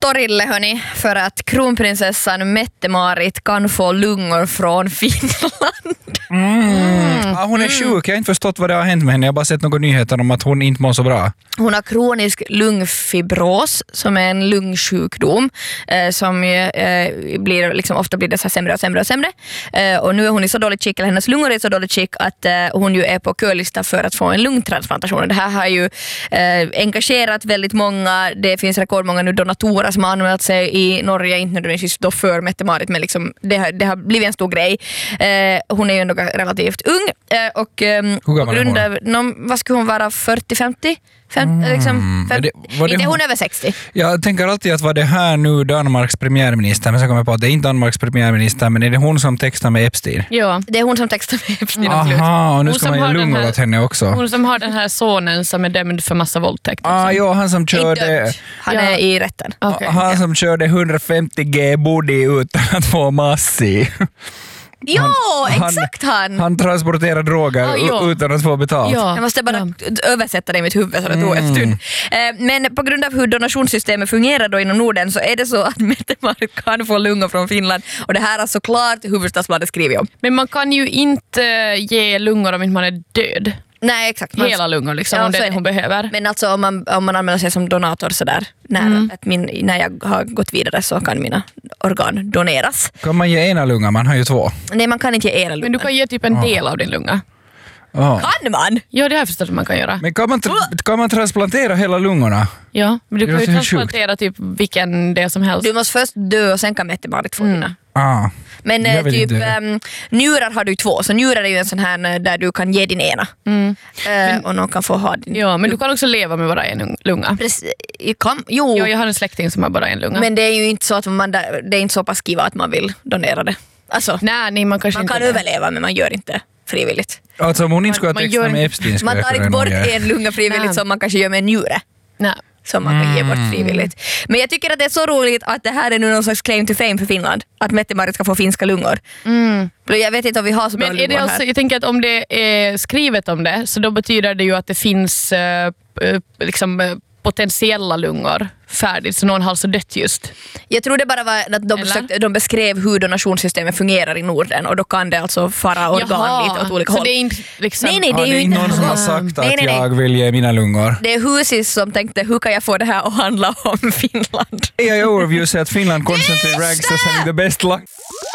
torille hörni, för att kronprinsessan Mette-Marit kan få lungor från Finland. Ja, hon är sjuk, jag har inte förstått vad det har hänt med henne. Jag har bara sett några nyheter om att hon inte mår så bra. Hon har kronisk lungfibros som är en lungsjukdom som blir, liksom, ofta blir det så här sämre och sämre och sämre. Och nu är hon i så dåligt skick, eller hennes lungor är i så dåligt skick att hon ju är på kölista för att få en lungtransplantation. Det här har ju engagerat väldigt många. Det finns rekordmånga nu donatorer som har anmält sig i Norge, inte nödvändigtvis då för Mette-Marit, men liksom, det har blivit en stor grej. Hon är ju ändå relativt ung och på grund av, vad skulle hon vara, 40-50? Liksom, inte hon över 60. Jag tänker alltid att var det här nu Danmarks premiärminister, men så kommer jag på att det är inte Danmarks premiärminister, men är det hon som textar med Epstein? Ja. Det är hon som textar med Epstein. Aha, och nu ska man ge lungor åt henne också. Hon som har den här sonen som är dömd för massa våldtäkt. Ja, han som körde... Han är i rätten. Okay. Han som körde 150G body utan att få massi. Ja, exakt han! Han transporterar droger utan att få betalt. Ja. Jag måste bara översätta det i mitt huvud så det tog en stund. Men på grund av hur donationssystemet fungerar då inom Norden så är det så att Mette-Marit kan få lungor från Finland. Och det här har såklart Hufvudstadsbladet skrivit om. Men man kan ju inte ge lungor om inte man är död. Nej, exakt. Hela lungor liksom, om det hon behöver. Men alltså om man använder sig som donator sådär när jag har gått vidare så kan mina organ doneras. Kan man ge ena lunga? Man har ju två. Nej, man kan inte ge era lungor. Men du kan ge typ en del av din lunga. Kan man? Ja, det har jag förstått att man kan göra. Men kan man transplantera hela lungorna? Ja, men du kan ju transplantera typ vilken del som helst. Du måste först dö och sen kan Mette-Marit få dina. Men typ njurar har du 2, så njurar är ju en sån här där du kan ge din ena. Och någon kan få ha din. Ja, men du kan också leva med bara en lunga. Jo, jag har en släkting som har bara en lunga. Men det är ju inte så att det är inte så pass kiva att man vill donera det. Alltså, nej, man kan överleva, men man gör inte frivilligt. Alltså om hon inte skulle ha textat med Epstein. Man tar inte bort en lunga frivilligt som man kanske gör med en njure. Nej. Som man kan ge bort frivilligt. Men jag tycker att det är så roligt att det här är nu någon slags claim to fame för Finland. Att Mette-Marit ska få finska lungor. Jag vet inte om vi har så bra lungor här. Alltså, jag tänker att om det är skrivet om det så då betyder det ju att det finns potentiella lungor färdigt, så någon har alltså dött just. Jag tror det bara var att de beskrev hur donationssystemet fungerar i Norden och då kan det alltså fara organ lite åt olika håll. Det är inte liksom... Nej, det är ju inte någon som har sagt att jag vill ge mina lungor. Det är Husis som tänkte, hur kan jag få det här att handla om Finland? AI overview säger att Finland constantly ranks as having the best luck.